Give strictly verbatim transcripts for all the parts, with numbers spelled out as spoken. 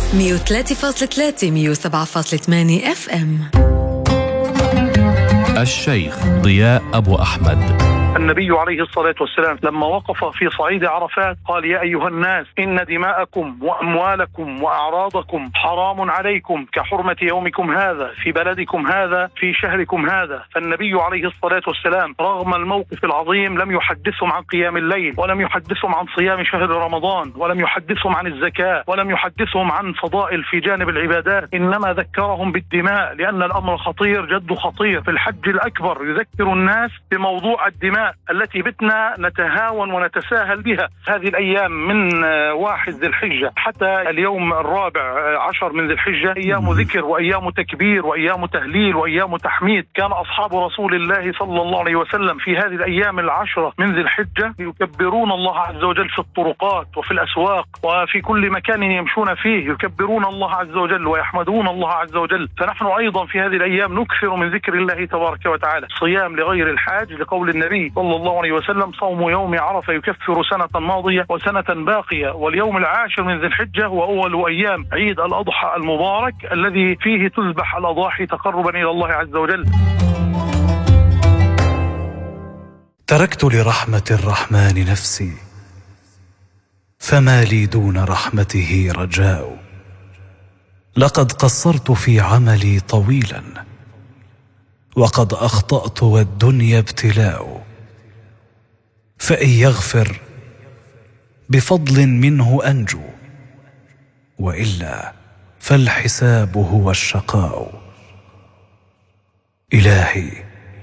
مية وثلاثة فاصلة ثلاثة مية وسبعة فاصلة ثمانية اف ام. الشيخ ضياء أبو أحمد. النبي عليه الصلاة والسلام لما وقف في صعيد عرفات قال: يا أيها الناس، إن دماءكم وأموالكم وأعراضكم حرام عليكم كحرمة يومكم هذا في بلدكم هذا في شهركم هذا. فالنبي عليه الصلاة والسلام رغم الموقف العظيم لم يحدثهم عن قيام الليل، ولم يحدثهم عن صيام شهر رمضان، ولم يحدثهم عن الزكاة، ولم يحدثهم عن فضائل في جانب العبادات، إنما ذكرهم بالدماء، لأن الأمر خطير جد خطير. في الحج الأكبر يذكر الناس بموضوع الدماء التي بتنا نتهاون ونتساهل بها هذه الأيام من واحد ذي الحجة حتى اليوم الرابع عشر من ذي الحجة، أيام ذكر وأيام تكبير وأيام تهليل وأيام تحميد. كان أصحاب رسول الله صلى الله عليه وسلم في هذه الأيام العشرة من ذي الحجة يكبرون الله عز وجل في الطرقات وفي الأسواق وفي كل مكان يمشون فيه، يكبرون الله عز وجل ويحمدون الله عز وجل. فنحن أيضا في هذه الأيام نكثر من ذكر الله تبارك وتعالى. صيام لغير الحاج لقول النبي صلى الله عليه وسلم: صوم يوم عرفة يكفر سنة ماضية وسنة باقية. واليوم العاشر من ذي الحجة هو أول أيام عيد الأضحى المبارك الذي فيه تذبح الأضاحي تقربا إلى الله عز وجل. تركت لرحمة الرحمن نفسي، فما لي دون رحمته رجاء. لقد قصرت في عملي طويلا، وقد أخطأت والدنيا ابتلاء. فإن يغفر بفضل منه أنجو، وإلا فالحساب هو الشقاء. إلهي،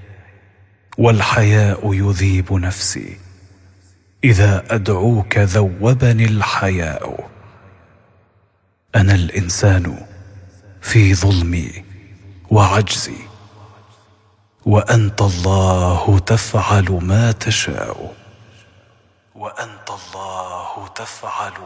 والحياء يذيب نفسي، إذا أدعوك ذوبني الحياء. أنا الإنسان في ظلمي وعجزي، وأنت الله تفعل ما تشاء. وأنت الله تفعل